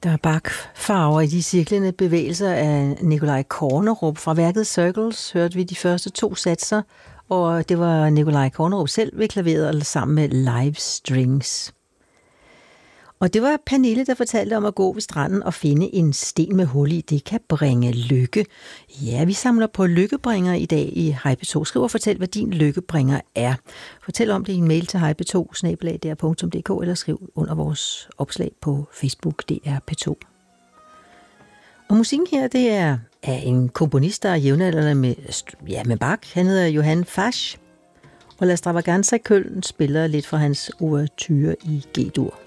Der er bakfarver i de cirklende bevægelser af Nikolaj Kornerup. Fra værket Circles hørte vi de første 2 satser, og det var Nikolaj Kornerup selv ved klaveret sammen med live strings. Og det var Pernille, der fortalte om at gå ved stranden og finde en sten med hul i. Det kan bringe lykke. Ja, vi samler på lykkebringer i dag i Hej-P2. Skriv og fortæl, hvad din lykkebringer er. Fortæl om det i en mail til hej-p2@dr.dk eller skriv under vores opslag på Facebook, DR P2. Og musikken her, det er af en komponist, der er jævnaldrende med Bach. Han hedder Johann Fasch. Og La Stravaganza i Køln spiller lidt fra hans ouverture i G-dur.